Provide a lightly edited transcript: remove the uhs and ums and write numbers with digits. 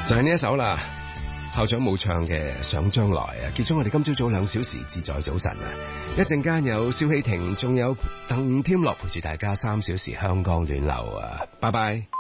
就係呢一首啦，校長冇唱嘅《想將來》啊，結束我哋今朝早2小時自在早晨啊！一陣間有蕭希婷，仲有鄧添樂陪住大家3小時香港暖流啊！拜拜。